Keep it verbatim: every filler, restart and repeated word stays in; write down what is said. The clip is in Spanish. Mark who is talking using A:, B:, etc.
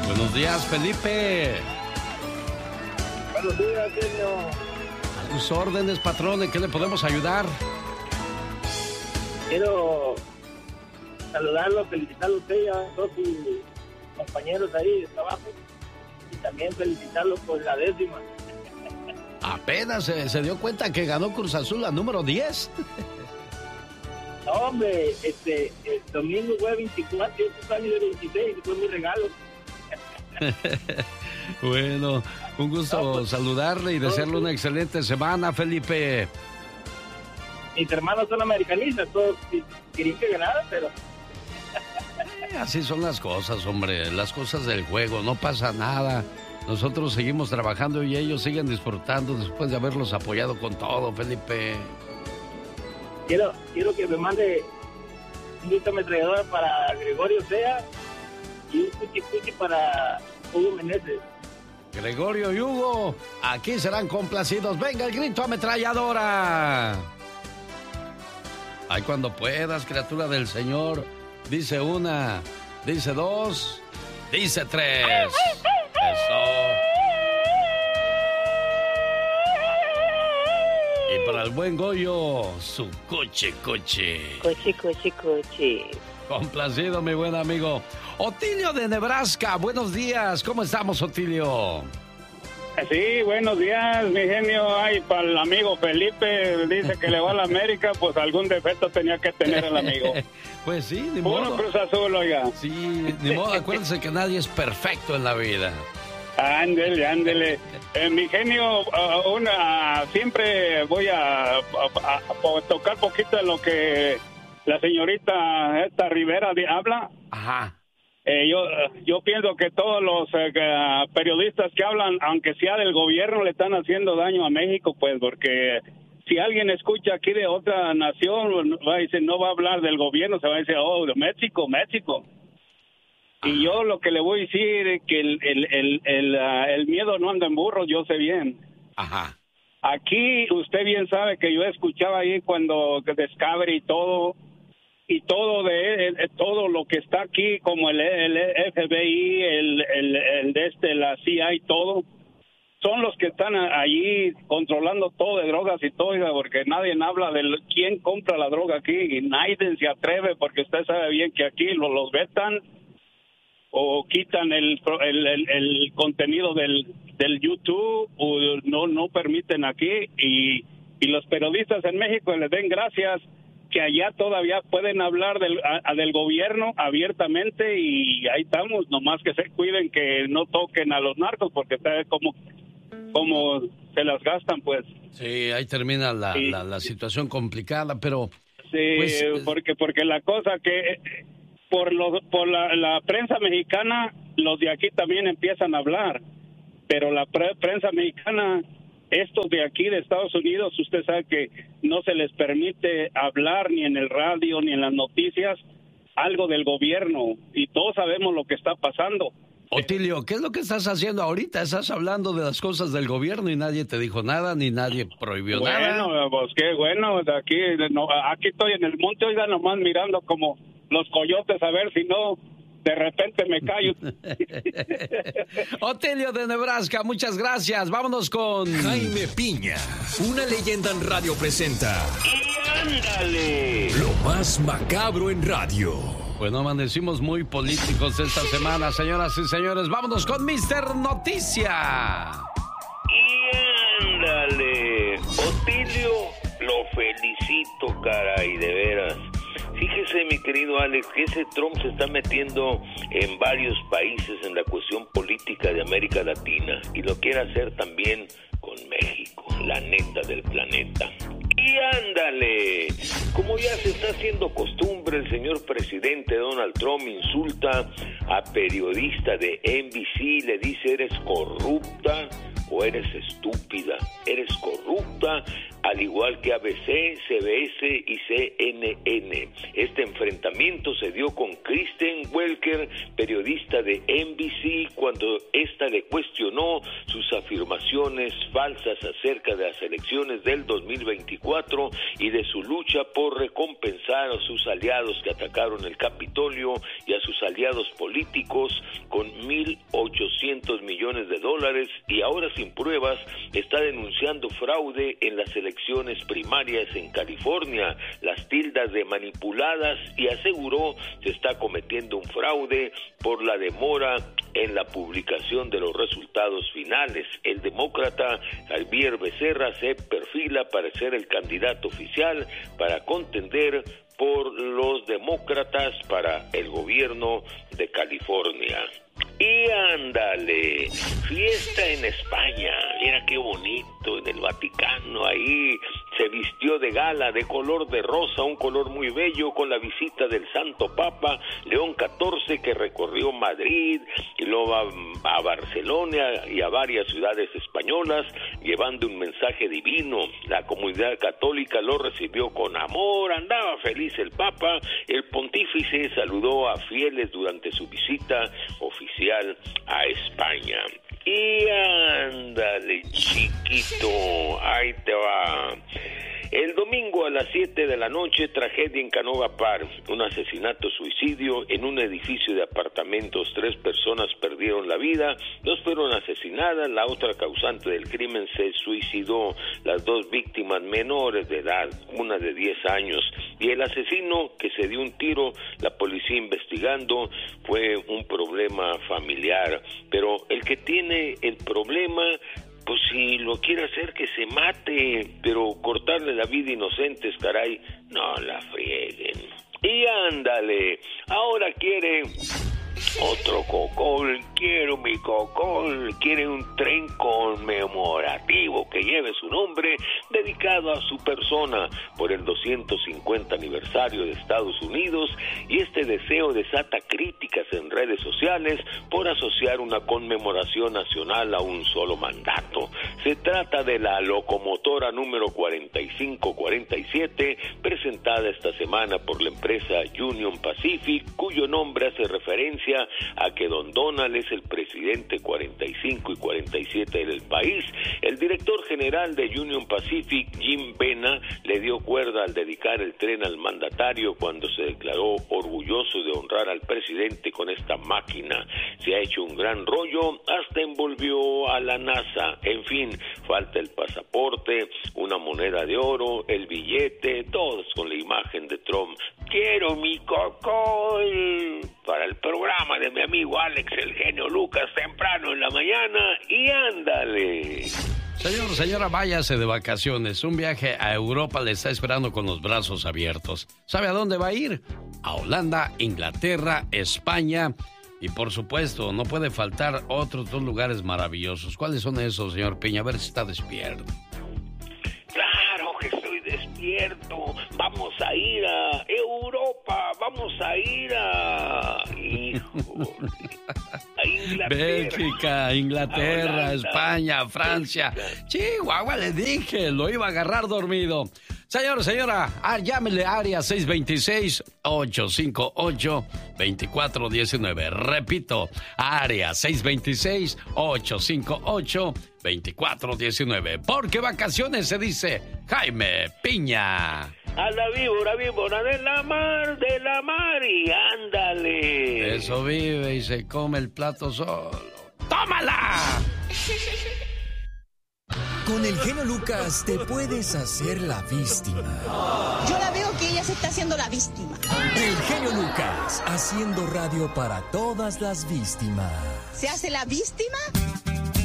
A: Buenos días, Felipe.
B: Buenos días, señor.
A: A tus órdenes, patrón, ¿en qué le podemos ayudar?
B: Quiero saludarlo, felicitarlo a usted y a todos sus compañeros ahí de trabajo. Y también felicitarlo por la décima.
A: Apenas se, se dio cuenta que ganó Cruz Azul la número diez.
B: No, hombre, este, el domingo fue veinticuatro, yo cumpleaños de veintiséis, y fue mi regalo.
A: Bueno, un gusto no, pues, saludarle y desearle una excelente semana, Felipe.
B: Mis hermanos son americanistas, todos querían que ganara, pero...
A: eh, así son las cosas, hombre, las cosas del juego, no pasa nada. Nosotros seguimos trabajando y ellos siguen disfrutando después de haberlos apoyado con todo, Felipe.
B: Quiero, quiero que me mande un grito ametrallador para Gregorio Sea y un cuchi cuchi para Hugo Meneses.
A: Gregorio y Hugo, aquí serán complacidos. Venga el grito ametralladora. Ay, cuando puedas, criatura del Señor. Dice una, dice dos, dice tres. Eso. Y para el buen Goyo, su coche, coche.
C: Coche, coche, coche.
A: Complacido, mi buen amigo. Otilio de Nebraska, buenos días. ¿Cómo estamos, Otilio?
D: Sí, buenos días, mi genio. Ay, para el amigo Felipe, dice que le va a la América, pues algún defecto tenía que tener el amigo.
A: Pues sí, ni modo.
D: Puro Cruz Azul, oiga.
A: Sí, ni modo, acuérdense que nadie es perfecto en la vida.
D: Ándele, ándele. Eh, mi genio, uh, una, siempre voy a, a, a, a tocar poquito de lo que la señorita esta Rivera de, habla.
A: Ajá.
D: Eh, yo yo pienso que todos los eh, periodistas que hablan, aunque sea del gobierno, le están haciendo daño a México, pues, porque si alguien escucha aquí de otra nación, va a decir, no va a hablar del gobierno, se va a decir, oh, de México, México. Ajá. Y yo lo que le voy a decir es que el, el, el, el, uh, el miedo no anda en burros, yo sé bien.
A: Ajá.
D: Aquí usted bien sabe que yo escuchaba ahí cuando Discovery y todo, y todo de de todo lo que está aquí, como el, el F B I, el, el, el de este, la C I A y todo, son los que están allí controlando todo de drogas y todo, porque nadie habla de quién compra la droga aquí, y nadie se atreve, porque usted sabe bien que aquí los, los vetan o quitan el, el, el, el contenido del, del YouTube, o no, no permiten aquí, y, y los periodistas en México les den gracias que allá todavía pueden hablar del, a, del gobierno abiertamente, y ahí estamos, nomás que se cuiden que no toquen a los narcos, porque sabe cómo, cómo se las gastan, pues.
A: Sí, ahí termina la, sí. la, la situación complicada, pero...
D: Sí, pues, porque, porque la cosa que por, los, por la, la prensa mexicana, los de aquí también empiezan a hablar, pero la pre, prensa mexicana... Estos de aquí de Estados Unidos, usted sabe que no se les permite hablar ni en el radio ni en las noticias algo del gobierno, y todos sabemos lo que está pasando.
A: Otilio, ¿qué es lo que estás haciendo ahorita? Estás hablando de las cosas del gobierno y nadie te dijo nada, ni nadie prohibió
D: bueno,
A: nada.
D: Bueno, pues qué bueno, aquí, no, aquí estoy en el monte, oiga, nomás mirando como los coyotes a ver si no... De repente me callo.
A: Otilio de Nebraska, muchas gracias. Vámonos con
E: Jaime Piña. Una leyenda en radio presenta.
F: ¡Y ándale!
E: Lo más macabro en radio.
A: Bueno, amanecimos muy políticos esta semana, señoras y señores. Vámonos con mister Noticia.
F: ¡Y ándale! Otilio, lo felicito, caray, de veras. Fíjese, mi querido Alex, que ese Trump se está metiendo en varios países en la cuestión política de América Latina, y lo quiere hacer también con México, la neta del planeta. Y ándale, como ya se está haciendo costumbre, el señor presidente Donald Trump insulta a periodista de N B C, le dice, eres corrupta o eres estúpida, eres corrupta, al igual que A B C, C B S y C N N. Este enfrentamiento se dio con Kristen Welker, periodista de N B C, cuando ésta le cuestionó sus afirmaciones falsas acerca de las elecciones del dos mil veinticuatro y de su lucha por recompensar a sus aliados que atacaron el Capitolio y a sus aliados políticos con mil ochocientos millones de dólares, y ahora sin pruebas está denunciando fraude en las elecciones primarias en California, las tildas de manipuladas, y aseguró se está cometiendo un fraude por la demora en la publicación de los resultados finales. El demócrata Javier Becerra se perfila para ser el candidato oficial para contender por los demócratas para el gobierno de California. Y ándale, fiesta en España, mira qué bonito, en el Vaticano, ahí se vistió de gala, de color de rosa, un color muy bello, con la visita del Santo Papa León catorce, que recorrió Madrid y luego a, a Barcelona y a varias ciudades españolas, llevando un mensaje divino. La comunidad católica lo recibió con amor, andaba feliz el Papa. El pontífice saludó a fieles durante su visita oficial a España. Y ándale, chiquito, ahí te va. El domingo a las siete de la noche, tragedia en Canoga Park, un asesinato-suicidio en un edificio de apartamentos. Tres personas perdieron la vida, dos fueron asesinadas, la otra causante del crimen se suicidó. Las dos víctimas menores de edad, una de diez años, y el asesino que se dio un tiro, la policía investigando, fue un problema familiar. Pero el que tiene el problema, pues si lo quiere hacer, que se mate, pero cortarle la vida a inocentes, caray, no la frieguen. Y ándale, ahora quiere otro cocol, quiero mi cocol, quiere un tren conmemorativo que lleve su nombre, dedicado a su persona por el doscientos cincuenta aniversario de Estados Unidos, y este deseo desata críticas en redes sociales por asociar una conmemoración nacional a un solo mandato. Se trata de la locomotora número cuarenta y cinco cuarenta y siete, presentada esta semana por la empresa Union Pacific, cuyo nombre hace referencia a que Don Donald es el presidente cuarenta y cinco y cuarenta y siete del país. El director general de Union Pacific, Jim Vena, le dio cuerda al dedicar el tren al mandatario cuando se declaró orgulloso de honrar al presidente con esta máquina. Se ha hecho un gran rollo, hasta envolvió a la NASA. En fin, falta el pasaporte, una moneda de oro, el billete, todos con la imagen de Trump. Quiero mi cocol para el programa de mi amigo Alex, el genio Lucas, temprano en la mañana. Y ándale.
A: Señor, señora, váyase de vacaciones. Un viaje a Europa le está esperando con los brazos abiertos. ¿Sabe a dónde va a ir? A Holanda, Inglaterra, España y, por supuesto, no puede faltar otros dos lugares maravillosos. ¿Cuáles son esos, señor Piña? A ver si está despierto.
F: Claro que estoy despierto. Vamos a ir a Europa. Vamos a ir a... Híjole. A Inglaterra.
A: Bélgica, Inglaterra, Holanda, España, Francia. Bélgica. Chihuahua, le dije, lo iba a agarrar dormido. Señor, señora, ah, llámele a área seis dos seis, ocho cinco ocho, dos cuatro uno nueve. Repito, área seis dos seis, ocho cinco ocho, dos cuatro uno nueve. Porque vacaciones se dice Jaime Piña.
F: A la víbora, víbora de la mar, de la mar, y ándale.
A: Eso vive y se come el plato solo. ¡Tómala!
E: Con el genio Lucas te puedes hacer la víctima.
G: Yo la veo que ella se está haciendo la víctima.
E: El genio Lucas, haciendo radio para todas las víctimas.
G: ¿Se hace la víctima?